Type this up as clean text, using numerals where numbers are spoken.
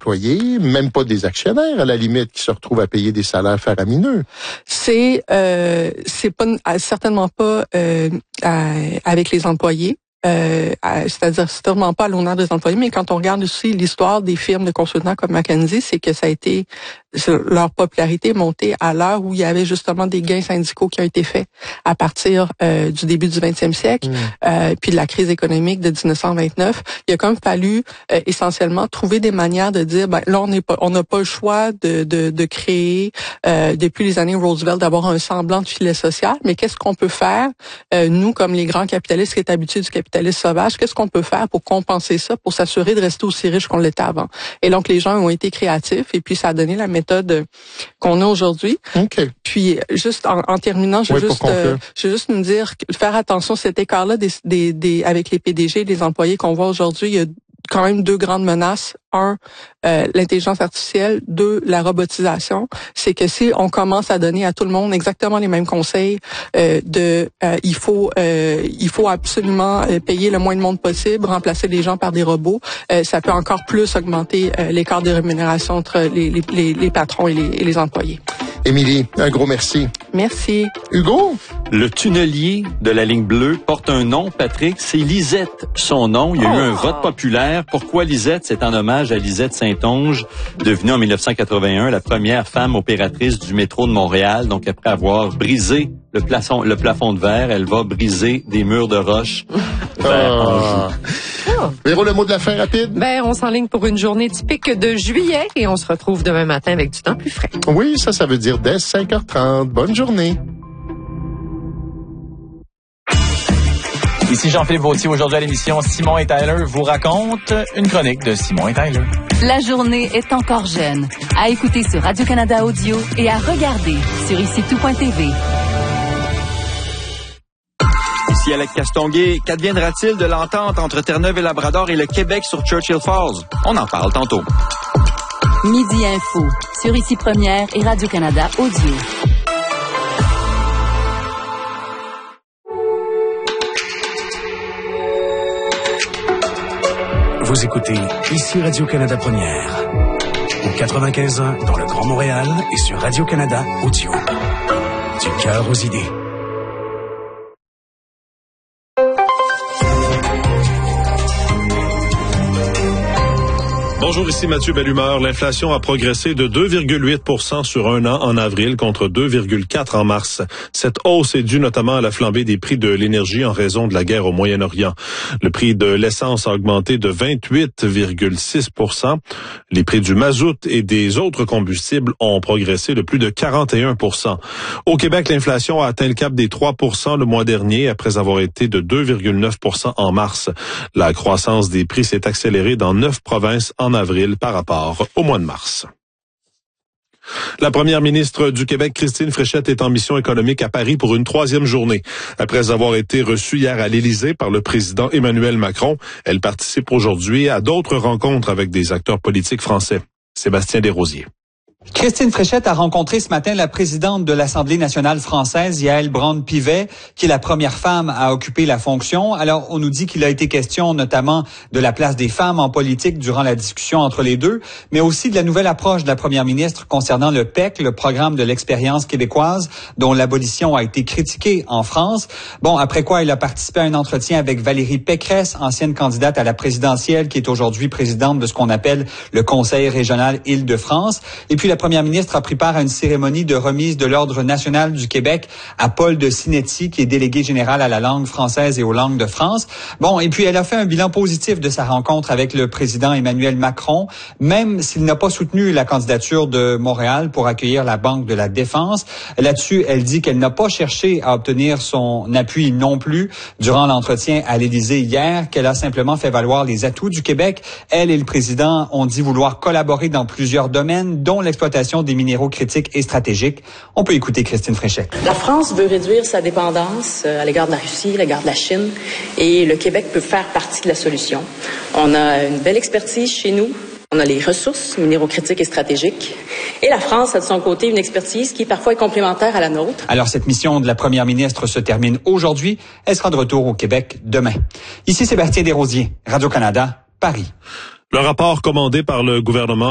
employés, même pas des actionnaires, à la limite, qui se retrouvent à payer des salaires faramineux. C'est pas certainement pas avec les employés. C'est-à-dire certainement pas à l'honneur des employés, mais quand on regarde aussi l'histoire des firmes de consultants comme McKinsey, c'est que ça a été leur popularité est montée à l'heure où il y avait justement des gains syndicaux qui ont été faits à partir du début du 20e siècle, puis de la crise économique de 1929. Il a quand même fallu essentiellement trouver des manières de dire, ben là on n'a pas le choix de créer depuis les années Roosevelt d'avoir un semblant de filet social, mais qu'est-ce qu'on peut faire nous comme les grands capitalistes qui est habitués du capitalisme sauvage, qu'est-ce qu'on peut faire pour compenser ça, pour s'assurer de rester aussi riche qu'on l'était avant? Et donc, les gens ont été créatifs et puis ça a donné la méthode qu'on a aujourd'hui. Okay. Puis, juste en terminant, je veux juste me dire, faire attention, cet écart-là avec les PDG et les employés qu'on voit aujourd'hui, il y a quand même deux grandes menaces. Un, l'intelligence artificielle. Deux, la robotisation. C'est que si on commence à donner à tout le monde exactement les mêmes conseils il faut absolument payer le moins de monde possible, remplacer les gens par des robots, ça peut encore plus augmenter l'écart de rémunération entre les patrons et les employés. Émilie, un gros merci. Merci. Hugo? Le tunnelier de la ligne bleue porte un nom, Patrick, c'est Lisette. Son nom, il y a eu un vote populaire. Pourquoi Lisette? C'est en hommage à Lisette Saint-Onge, devenue en 1981 la première femme opératrice du métro de Montréal. Donc, après avoir brisé le plafond de verre, elle va briser des murs de roche vers Anjou. Véro, le mot de la fin rapide? Ben, on s'enligne pour une journée typique de juillet et on se retrouve demain matin avec du temps plus frais. Oui, ça veut dire dès 5h30. Bonne journée. Ici Jean-Philippe Vautier. Aujourd'hui à l'émission Simon et Tyler vous racontent une chronique de Simon et Tyler. La journée est encore jeune. À écouter sur Radio-Canada Audio et à regarder sur ici-tout.tv. Ici Alec Castonguay, qu'adviendra-t-il de l'entente entre Terre-Neuve et Labrador et le Québec sur Churchill Falls? On en parle tantôt. Midi Info, sur Ici Première et Radio-Canada Audio. Vous écoutez Ici Radio-Canada Première, au 95.1 dans le Grand Montréal et sur Radio-Canada Audio. Du cœur aux idées. Bonjour, ici Mathieu Bellumeur. L'inflation a progressé de 2,8% sur un an en avril contre 2,4% en mars. Cette hausse est due notamment à la flambée des prix de l'énergie en raison de la guerre au Moyen-Orient. Le prix de l'essence a augmenté de 28,6%. Les prix du mazout et des autres combustibles ont progressé de plus de 41%. Au Québec, l'inflation a atteint le cap des 3% le mois dernier après avoir été de 2,9% en mars. La croissance des prix s'est accélérée dans 9 provinces en avril par rapport au mois de mars. La première ministre du Québec, Christine Fréchette, est en mission économique à Paris pour une 3e journée. Après avoir été reçue hier à l'Élysée par le président Emmanuel Macron, elle participe aujourd'hui à d'autres rencontres avec des acteurs politiques français. Sébastien Desrosiers. Christine Fréchette a rencontré ce matin la présidente de l'Assemblée nationale française, Yaël Braun-Pivet, qui est la première femme à occuper la fonction. Alors, on nous dit qu'il a été question notamment de la place des femmes en politique durant la discussion entre les deux, mais aussi de la nouvelle approche de la première ministre concernant le PEC, le programme de l'expérience québécoise, dont l'abolition a été critiquée en France. Bon, après quoi, il a participé à un entretien avec Valérie Pécresse, ancienne candidate à la présidentielle, qui est aujourd'hui présidente de ce qu'on appelle le Conseil régional Île-de-France. Et puis, la première ministre a pris part à une cérémonie de remise de l'Ordre national du Québec à Paul de Sinetti, qui est délégué général à la langue française et aux langues de France. Bon, et puis elle a fait un bilan positif de sa rencontre avec le président Emmanuel Macron, même s'il n'a pas soutenu la candidature de Montréal pour accueillir la Banque de la Défense. Là-dessus, elle dit qu'elle n'a pas cherché à obtenir son appui non plus durant l'entretien à l'Élysée hier, qu'elle a simplement fait valoir les atouts du Québec. Elle et le président ont dit vouloir collaborer dans plusieurs domaines, dont l'exploitation des minéraux critiques et stratégiques. On peut écouter Christine Fréchette. La France veut réduire sa dépendance à l'égard de la Russie, à l'égard de la Chine, et le Québec peut faire partie de la solution. On a une belle expertise chez nous. On a les ressources minéraux critiques et stratégiques. Et la France a de son côté une expertise qui parfois est complémentaire à la nôtre. Alors, cette mission de la première ministre se termine aujourd'hui. Elle sera de retour au Québec demain. Ici Sébastien Desrosiers, Radio-Canada, Paris. Le rapport commandé par le gouvernement